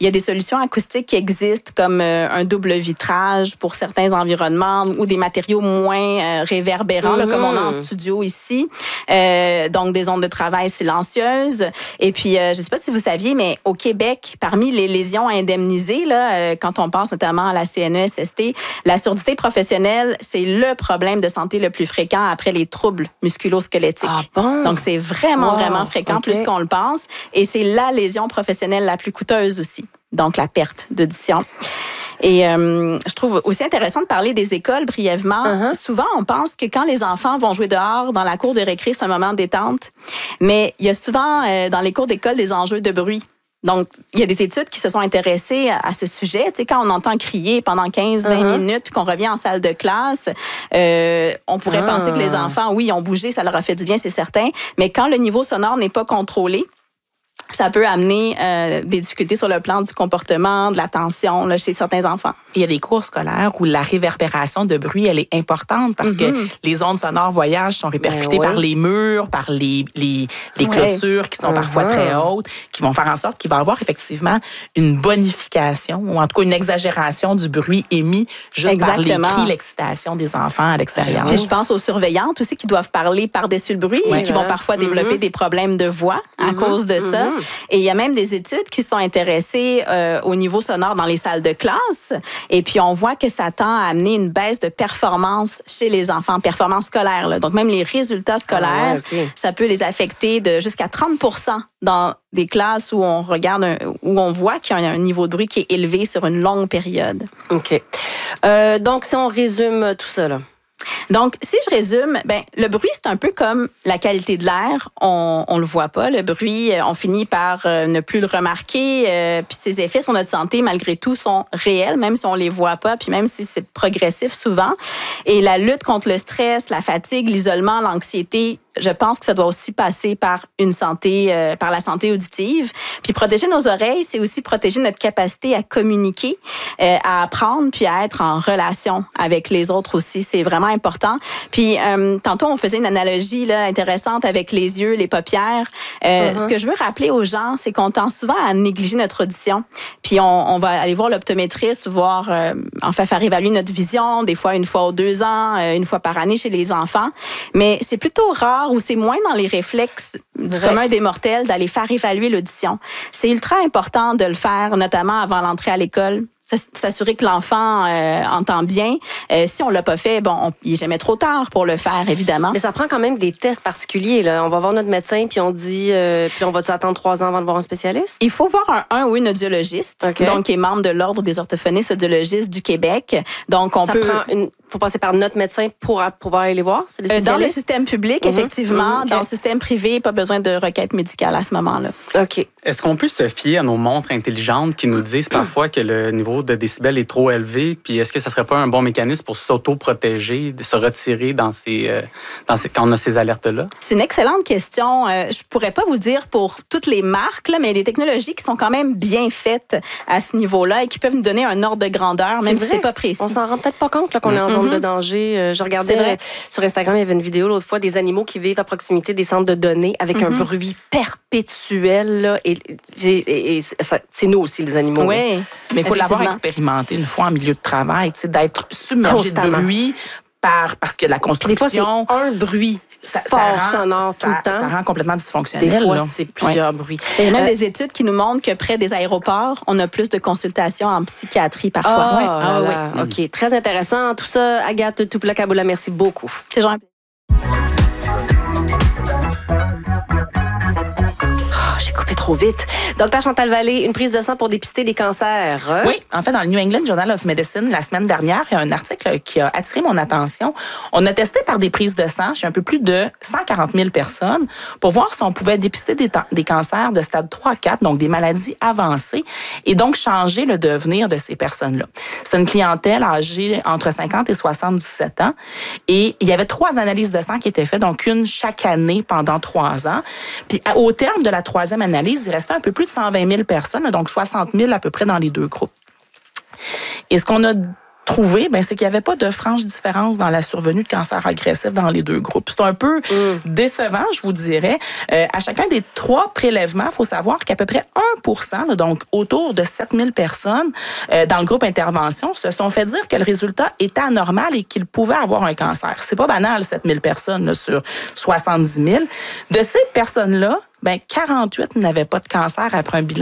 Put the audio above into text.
il y a des solutions acoustiques qui existent comme un double vitrage pour certains environnements ou des matériaux moins réverbérants, là, comme on a en studio ici. Donc, des ondes de travail silencieuses. Et puis, je ne sais pas si vous saviez, mais au Québec, parmi les lésions à indemniser, là, quand on pense notamment à la CNESST, la surdité professionnelle, c'est le problème de santé le plus fréquent après les troubles musculo-squelettiques. Ah bon? Donc, c'est vraiment fréquent, plus qu'on le pense. Et c'est la lésion professionnelle la plus coûteuse aussi. Donc, la perte d'audition. Et je trouve aussi intéressant de parler des écoles brièvement. Souvent, on pense que quand les enfants vont jouer dehors, dans la cour de récré, c'est un moment de détente. Mais il y a souvent, dans les cours d'école, des enjeux de bruit. Donc, il y a des études qui se sont intéressées à ce sujet. Tu sais, quand on entend crier pendant 15-20 minutes puis qu'on revient en salle de classe, on pourrait penser que les enfants, oui, ont bougé, ça leur a fait du bien, c'est certain. Mais quand le niveau sonore n'est pas contrôlé, ça peut amener des difficultés sur le plan du comportement, de l'attention là, chez certains enfants. Il y a des cours scolaires où la réverbération de bruit, elle est importante parce que les ondes sonores voyagent sont répercutées par les murs, par les clôtures qui sont parfois très hautes, qui vont faire en sorte qu'il va y avoir effectivement une bonification ou en tout cas une exagération du bruit émis juste par les cris, l'excitation des enfants à l'extérieur. Puis je pense aux surveillantes aussi qui doivent parler par-dessus le bruit et qui vont parfois développer des problèmes de voix à cause de ça. Et il y a même des études qui sont intéressées au niveau sonore dans les salles de classe. Et puis, on voit que ça tend à amener une baisse de performance chez les enfants, performance scolaire. Là. Donc, même les résultats scolaires, ça peut les affecter de jusqu'à 30% dans des classes où on regarde, où on voit qu'il y a un niveau de bruit qui est élevé sur une longue période. OK. Donc, si on résume tout ça, là. Donc, si je résume, le bruit, c'est un peu comme la qualité de l'air. On le voit pas, le bruit. On finit par ne plus le remarquer. Puis ses effets sur notre santé, malgré tout, sont réels, même si on les voit pas, puis même si c'est progressif souvent. Et la lutte contre le stress, la fatigue, l'isolement, l'anxiété, je pense que ça doit aussi passer par par la santé auditive. Puis protéger nos oreilles, c'est aussi protéger notre capacité à communiquer, à apprendre, puis à être en relation avec les autres aussi. C'est vraiment important. Puis tantôt, on faisait une analogie là, intéressante avec les yeux, les paupières. Ce que je veux rappeler aux gens, c'est qu'on tend souvent à négliger notre audition. Puis on va aller voir l'optométriste, voir, faire évaluer notre vision, des fois 1 fois aux 2 ans, 1 fois par année chez les enfants. Mais c'est plutôt rare ou c'est moins dans les réflexes du commun des mortels d'aller faire évaluer l'audition. C'est ultra important de le faire, notamment avant l'entrée à l'école. S'assurer que l'enfant entend bien. Si on l'a pas fait, il n'est jamais trop tard pour le faire, évidemment. Mais ça prend quand même des tests particuliers. Là. On va voir notre médecin, puis on dit, puis on va-tu attendre 3 ans avant de voir un spécialiste? Il faut voir un ou une audiologiste, donc qui est membre de l'Ordre des orthophonistes audiologistes du Québec. Donc, faut passer par notre médecin pour pouvoir aller les voir? C'est des spécialistes? Dans le système public, effectivement. Dans le système privé, pas besoin de requête médicale à ce moment-là. OK. Est-ce qu'on peut se fier à nos montres intelligentes qui nous disent parfois que le niveau de décibels est trop élevé? Puis est-ce que ça serait pas un bon mécanisme pour s'auto-protéger, de se retirer quand on a ces alertes-là? C'est une excellente question. Je pourrais pas vous dire pour toutes les marques, là, mais il y a des technologies qui sont quand même bien faites à ce niveau-là et qui peuvent nous donner un ordre de grandeur, même si c'est pas précis. On s'en rend peut-être pas compte là, qu'on est en zone de danger. Je regardais sur Instagram, il y avait une vidéo l'autre fois des animaux qui vivent à proximité des centres de données avec un bruit perpétuel. Là, et c'est nous aussi, les animaux. Oui, mais il faut l'avoir expérimenté une fois en milieu de travail, d'être submergé de bruit parce que la construction... Des fois, c'est un bruit sonore tout le temps. Ça rend complètement dysfonctionnel. Des fois, c'est plusieurs bruits. Il y a même des études qui nous montrent que près des aéroports, on a plus de consultations en psychiatrie parfois. OK. Très intéressant. Tout ça, Agathe Tuplakaboula, merci beaucoup. C'est genre... J'ai coupé trop vite. Docteur Chantal Vallée, une prise de sang pour dépister des cancers. Oui, en fait, dans le New England Journal of Medicine, la semaine dernière, il y a un article qui a attiré mon attention. On a testé par des prises de sang chez un peu plus de 140 000 personnes pour voir si on pouvait dépister des cancers de stade 3 à 4, donc des maladies avancées, et donc changer le devenir de ces personnes-là. C'est une clientèle âgée entre 50 et 77 ans. Et il y avait 3 analyses de sang qui étaient faites, donc une chaque année pendant 3 ans. Puis au terme de la 3e analyse, il restait un peu plus de 120 000 personnes, donc 60 000 à peu près dans les 2 groupes. Et ce qu'on a trouvé, c'est qu'il n'y avait pas de franche différence dans la survenue de cancer agressif dans les deux groupes. C'est un peu décevant, je vous dirais. À chacun des 3 prélèvements, il faut savoir qu'à peu près 1%, donc autour de 7000 personnes dans le groupe intervention, se sont fait dire que le résultat était anormal et qu'ils pouvaient avoir un cancer. C'est pas banal, 7000 personnes là, sur 70 000. De ces personnes-là, 48 n'avaient pas de cancer après un bilan